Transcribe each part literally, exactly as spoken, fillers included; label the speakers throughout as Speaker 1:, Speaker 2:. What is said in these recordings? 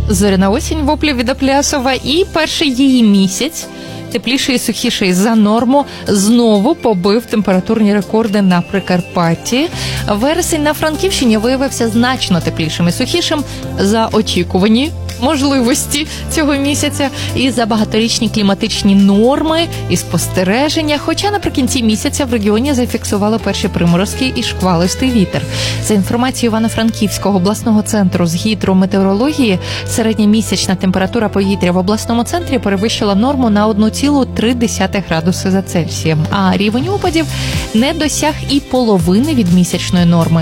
Speaker 1: зоряна осінь воплі від Оплясова, і перший її місяць, тепліший і сухіший за норму, знову побив температурні рекорди на Прикарпатті. Вересень на Франківщині виявився значно теплішим і сухішим за очікувані можливості цього місяця і за багаторічні кліматичні норми і спостереження, хоча наприкінці місяця в регіоні зафіксували перші приморозки і шквалистий вітер. За інформацією Івано-Франківського обласного центру з гідрометеорології, середня місячна температура повітря в обласному центрі перевищила норму на одну цілу три десятих градуси за Цельсієм, а рівень опадів не досяг і половини від місячної норми.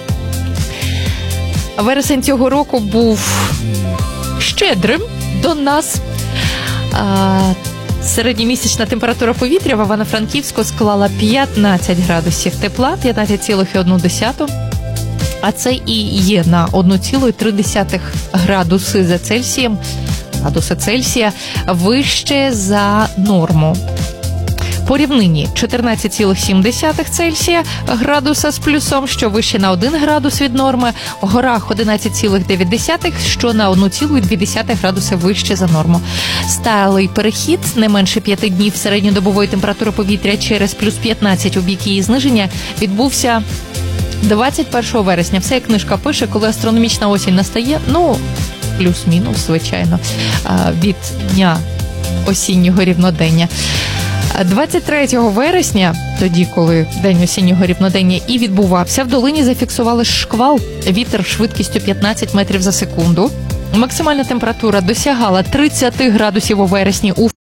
Speaker 1: Вересень цього року був щедрим до нас. А, середньомісячна температура повітря в Івано-Франківську склала п'ятнадцять градусів тепла, п'ятнадцять цілих одна десята. А це і є на одну цілу три десятих градуси за Цельсієм, градуси Цельсія вище за норму. По рівнині чотирнадцять цілих сім десятих Цельсія градуса з плюсом, що вище на один градус від норми, в горах одинадцять цілих дев'ять десятих, що на одну цілу дві десятих градуси вище за норму. Сталий перехід не менше п'яти днів середньодобової температури повітря через плюс п'ятнадцять у бік її зниження відбувся двадцять першого вересня. Все, як книжка пише, коли астрономічна осінь настає, ну, плюс-мінус, звичайно, від дня осіннього рівнодення. двадцять третього вересня, тоді, коли день осіннього рівнодення і відбувався, в долині зафіксували шквал, вітер швидкістю п'ятнадцять метрів за секунду. Максимальна температура досягала тридцять градусів у вересні у